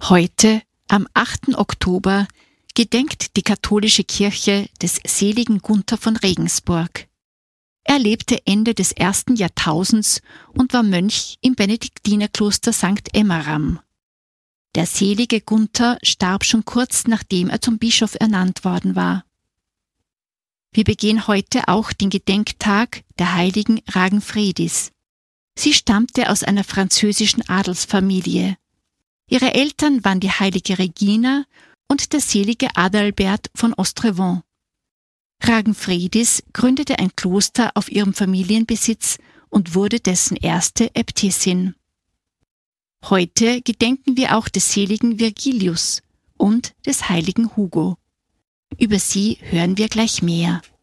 Heute, am 8. Oktober, gedenkt die katholische Kirche des seligen Gunther von Regensburg. Er lebte Ende des 1. Jahrtausends und war Mönch im Benediktinerkloster St. Emmeram. Der selige Gunther starb schon kurz nachdem er zum Bischof ernannt worden war. Wir begehen heute auch den Gedenktag der heiligen Ragenfredis. Sie stammte aus einer französischen Adelsfamilie. Ihre Eltern waren die heilige Regina und der selige Adalbert von Ostrevent. Ragenfredis gründete ein Kloster auf ihrem Familienbesitz und wurde dessen erste Äbtissin. Heute gedenken wir auch des seligen Virgilius und des heiligen Hugo. Über sie hören wir gleich mehr.